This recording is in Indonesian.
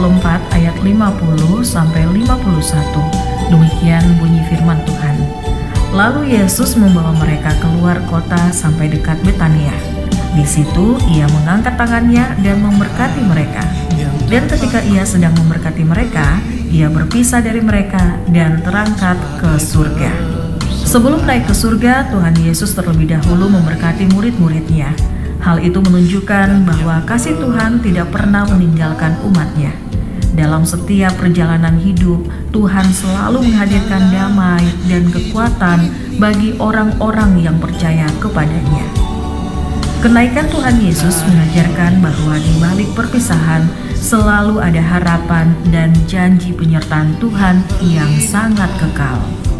24 ayat 50 sampai 51. Demikian bunyi firman Tuhan. Lalu Yesus membawa mereka keluar kota sampai dekat Betania. Di situ ia mengangkat tangannya dan memberkati mereka. Dan ketika ia sedang memberkati mereka, ia berpisah dari mereka dan terangkat ke surga. Sebelum naik ke surga, Tuhan Yesus terlebih dahulu memberkati murid-muridnya. Hal itu menunjukkan bahwa kasih Tuhan tidak pernah meninggalkan umat-Nya. Dalam setiap perjalanan hidup, Tuhan selalu menghadirkan damai dan kekuatan bagi orang-orang yang percaya kepadanya. Kenaikan Tuhan Yesus mengajarkan bahwa di balik perpisahan selalu ada harapan dan janji penyertaan Tuhan yang sangat kekal.